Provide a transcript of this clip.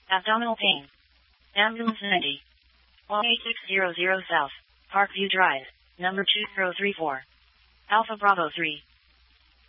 Abdominal pain. Ambulance 90. 18600 South, Parkview Drive, number 2034. Alpha Bravo 3.